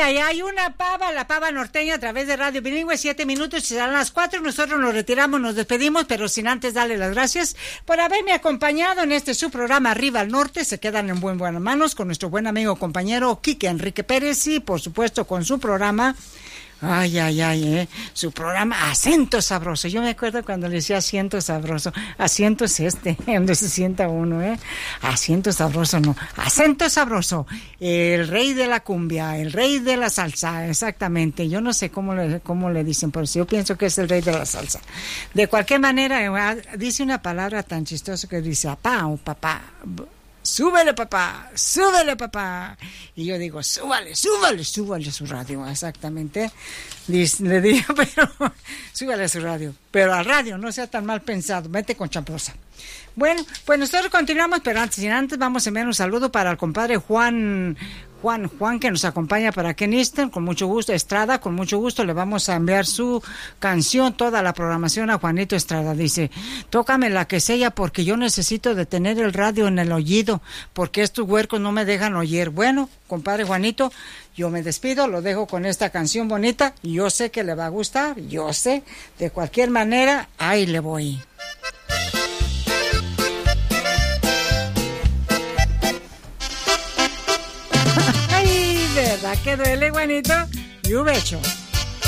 ay, ay, una pava, la pava norteña a través de Radio Bilingüe, 7 minutos y serán las 4. Nosotros nos retiramos, nos despedimos, pero sin antes darle las gracias por haberme acompañado en este su programa Arriba al Norte. Se quedan en buenas manos con nuestro buen amigo compañero Quique Enrique Pérez y, por supuesto, con su programa. Su programa Acento Sabroso. Yo me acuerdo cuando le decía Asiento Sabroso. Asiento es donde se sienta uno, Asiento Sabroso, no. Acento Sabroso. El rey de la cumbia, el rey de la salsa, exactamente. Yo no sé cómo le dicen, pero yo pienso que es el rey de la salsa. De cualquier manera, dice una palabra tan chistosa que dice, apá o papá. Súbele, papá, súbele, papá. Y yo digo, súbale su radio, exactamente. Le digo, pero súbale a su radio. Pero al radio, no sea tan mal pensado, vete con champrosa. Bueno, pues nosotros continuamos, pero antes vamos a enviar un saludo para el compadre Juan, que nos acompaña para aquí en Eastern, con mucho gusto. Estrada, con mucho gusto le vamos a enviar su canción, toda la programación a Juanito Estrada. Dice, tócame la que sea porque yo necesito de tener el radio en el oído, porque estos huercos no me dejan oír. Bueno, compadre Juanito, yo me despido, lo dejo con esta canción bonita, yo sé que le va a gustar, yo sé, de cualquier manera, ahí le voy. ¿Verdad que duele, Juanito? You becho.